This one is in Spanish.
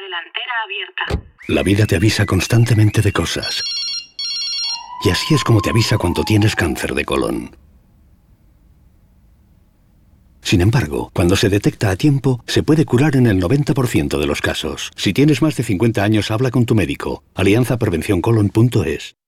delantera abierta. La vida te avisa constantemente de cosas. Y así es como te avisa cuando tienes cáncer de colon. Sin embargo, cuando se detecta a tiempo, se puede curar en el 90% de los casos. Si tienes más de 50 años, habla con tu médico. alianzaprevencioncolon.es